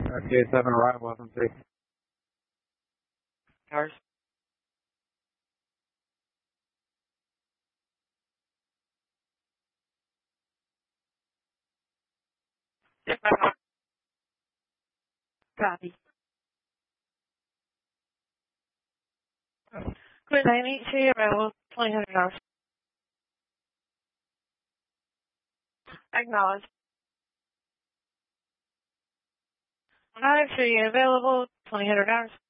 K7 arrival, FMC. Cars. Copy. Quit 983, arrival, $2,000. Acknowledge. 983, available, $2,000.